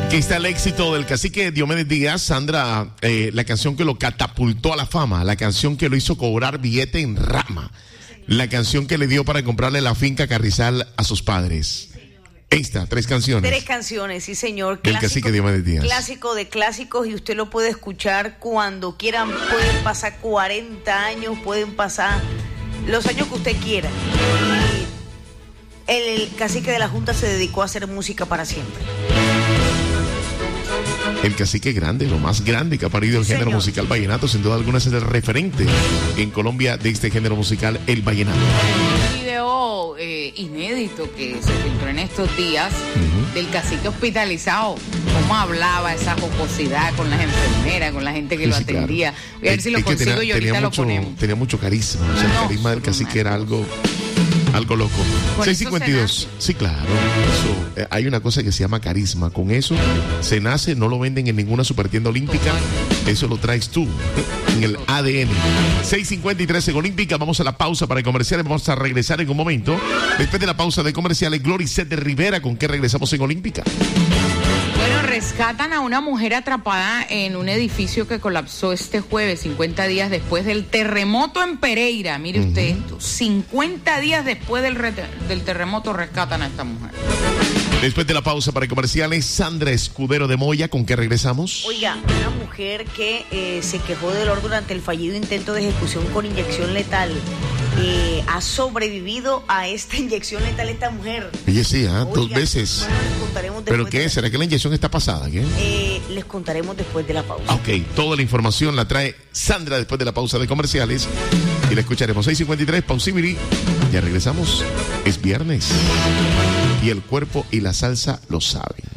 Aquí está el éxito del cacique Diomedes Díaz, Sandra, la canción que lo catapultó a la fama, la canción que lo hizo cobrar billete en rama, la canción que le dio para comprarle la finca Carrizal a sus padres. Esta, 3 canciones. 3 canciones, sí señor. El cacique Diomedes Díaz. Clásico de clásicos, y usted lo puede escuchar cuando quieran. Pueden pasar 40 años, pueden pasar los años que usted quiera. Y el cacique de la Junta se dedicó a hacer música para siempre. El cacique grande, lo más grande que ha parido el género musical vallenato, sin duda alguna es el referente en Colombia de este género musical, el vallenato. Un video inédito que se filtró en estos días del cacique hospitalizado, cómo hablaba, esa jocosidad con las enfermeras, con la gente que lo atendía. Claro. Voy a ver si lo consigo y ahorita lo ponemos. Tenía mucho carisma, o sea, el carisma del cacique era algo loco. 652. Sí, claro. Eso, hay una cosa que se llama carisma. Con eso se nace, no lo venden en ninguna supertienda olímpica. Eso lo traes tú en el ADN. 653 en Olímpica. Vamos a la pausa para comerciales. Vamos a regresar en un momento. Después de la pausa de comerciales, Glory Set de Rivera. ¿Con qué regresamos en Olímpica? Bueno, rescatan a una mujer atrapada en un edificio que colapsó este jueves, 50 días después del terremoto en Pereira. Mire usted esto, 50 días después del terremoto rescatan a esta mujer. Después de la pausa para comerciales, Sandra Escudero de Moya, ¿con qué regresamos? Oiga, una mujer que se quejó de dolor durante el fallido intento de ejecución con inyección letal. Ha sobrevivido a esta inyección letal esta mujer. Oye, sí, 2 veces. Bueno, les contaremos después. ¿Pero qué? ¿Será que la inyección está pasada? ¿Qué? Les contaremos después de la pausa. Ok, toda la información la trae Sandra después de la pausa de comerciales y la escucharemos. 6:53, Pausibiri. Ya regresamos. Es viernes y el cuerpo y la salsa lo saben.